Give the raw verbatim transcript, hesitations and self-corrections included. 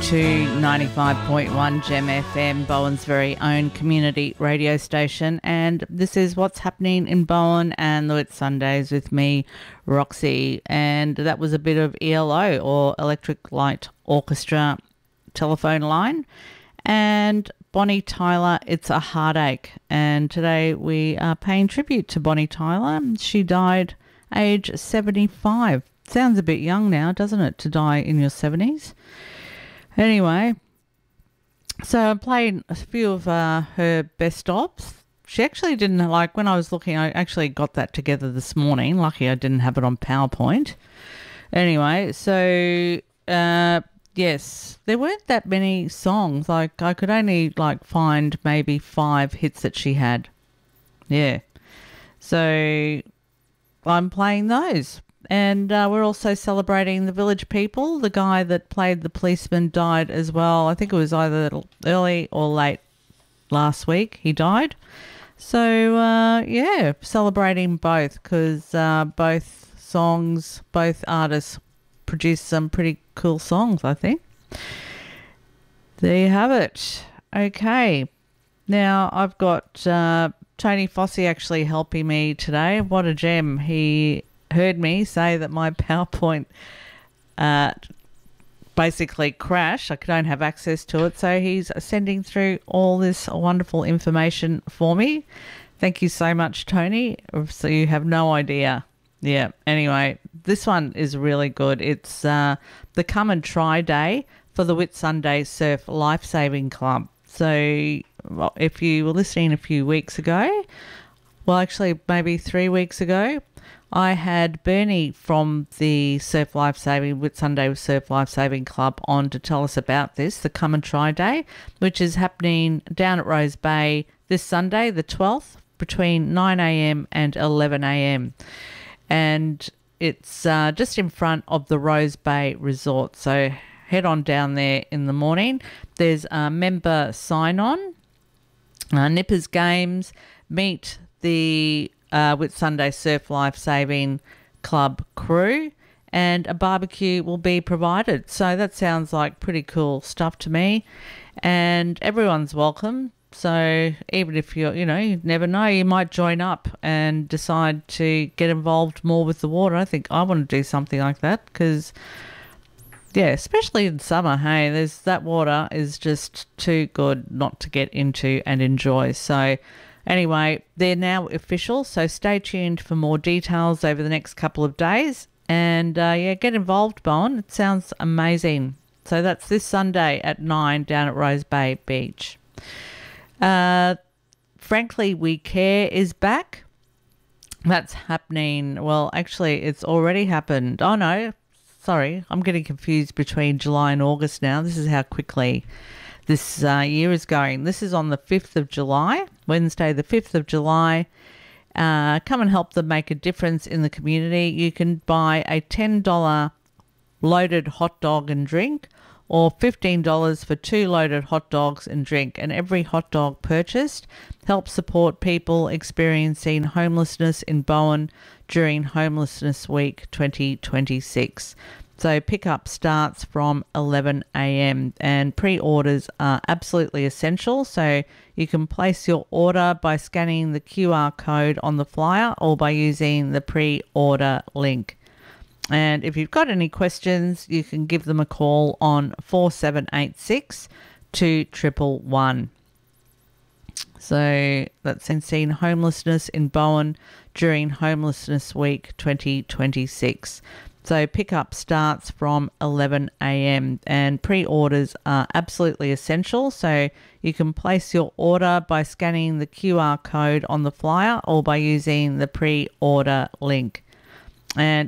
to ninety-five point one Gem F M, Bowen's very own community radio station, and this is what's happening in Bowen and the Whitsundays with me, Roxy. And that was a bit of E L O, or Electric Light Orchestra, Telephone Line, and Bonnie Tyler, It's a Heartache. And today we are paying tribute to Bonnie Tyler. She died age seventy-five. Sounds a bit young now, doesn't it, to die in your seventies? Anyway, so I played a few of uh, her best ops. She actually didn't, like, when I was looking, I actually got that together this morning. Lucky I didn't have it on PowerPoint. Anyway, so, uh, yes, there weren't that many songs. Like, I could only, like, find maybe five hits that she had. Yeah. So I'm playing those. And uh, we're also celebrating the Village People. The guy that played the policeman died as well. I think it was either early or late last week he died. So, uh, yeah, celebrating both, because uh, both songs, both artists produced some pretty cool songs, I think. There you have it. Okay. Now, I've got uh, Tony Fossey actually helping me today. What a gem. He heard me say that my PowerPoint uh, basically crashed. I don't have access to it. So he's sending through all this wonderful information for me. Thank you so much, Tony. So you have no idea. Yeah. Anyway, this one is really good. It's uh, the Come and Try Day for the Whitsunday Surf Lifesaving Club. So well, if you were listening a few weeks ago, well, actually maybe three weeks ago, I had Bernie from the Surf Lifesaving, Whitsunday Surf Lifesaving Club on to tell us about this, the Come and Try Day, which is happening down at Rose Bay this Sunday, the twelfth, between nine a.m. and eleven a.m. And it's uh, just in front of the Rose Bay Resort. So head on down there in the morning. There's a member sign-on, uh, Nippers Games, meet the Uh, Whitsunday Surf Lifesaving Club crew, and a barbecue will be provided. So that sounds like pretty cool stuff to me, and everyone's welcome. So even if you're, you know, you never know, you might join up and decide to get involved more with the water. I think I want to do something like that because, yeah, especially in summer, hey, there's that water is just too good not to get into and enjoy. So anyway, they're now official, so stay tuned for more details over the next couple of days. And, uh, yeah, get involved, Bowen. It sounds amazing. So that's this Sunday at nine down at Rose Bay Beach. Uh, Frankly We Care is back. That's happening. Well, actually, it's already happened. Oh, no, sorry. I'm getting confused between July and August now. This is how quickly this uh, year is going. This is on the fifth of July, Wednesday the fifth of July. Uh, come and help them make a difference in the community. You can buy a ten dollars loaded hot dog and drink, or fifteen dollars for two loaded hot dogs and drink. And every hot dog purchased helps support people experiencing homelessness in Bowen during Homelessness Week twenty twenty-six. So pickup starts from eleven a.m. and pre-orders are absolutely essential. So you can place your order by scanning the Q R code on the flyer or by using the pre-order link. And if you've got any questions, you can give them a call on four seven eight six, two one one one. So that's seen homelessness in Bowen during Homelessness Week twenty twenty-six. So pickup starts from eleven a.m. and pre-orders are absolutely essential. So you can place your order by scanning the Q R code on the flyer or by using the pre-order link. And